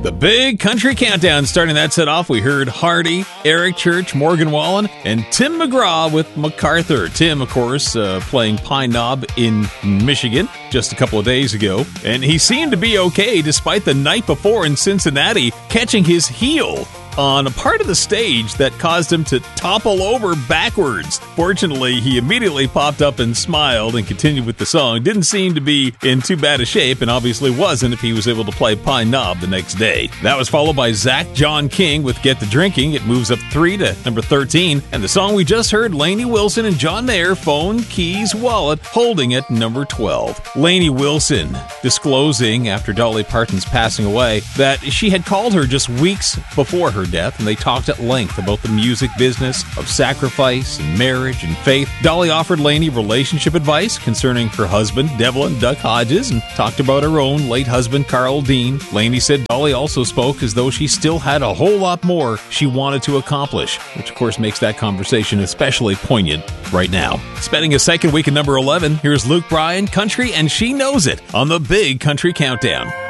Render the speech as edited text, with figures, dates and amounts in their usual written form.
The Big Country Countdown. Starting that set off, we heard Hardy, Eric Church, Morgan Wallen, and Tim McGraw with MacArthur. Tim, of course, playing Pine Knob in Michigan just a couple of days ago. And he seemed to be okay despite the night before in Cincinnati catching his heel on a part of the stage that caused him to topple over backwards. Fortunately, he immediately popped up and smiled and continued with the song. Didn't seem to be in too bad a shape, and obviously wasn't if he was able to play Pine Knob the next day. That was followed by Zach John King with Get the Drinking. It moves up 3 to number 13. And the song we just heard, Lainey Wilson and John Mayer, Phone, Keys, Wallet, holding at number 12. Lainey Wilson disclosing after Dolly Parton's passing away that she had called her just weeks before her death, and they talked at length about the music business of sacrifice and marriage and faith. Dolly offered Lainey relationship advice concerning her husband, Devlin Duck Hodges, and talked about her own late husband, Carl Dean. Lainey said Dolly also spoke as though she still had a whole lot more she wanted to accomplish, which of course makes that conversation especially poignant right now. Spending a second week at number 11, here's Luke Bryan, Country, and She Knows It on the Big Country Countdown.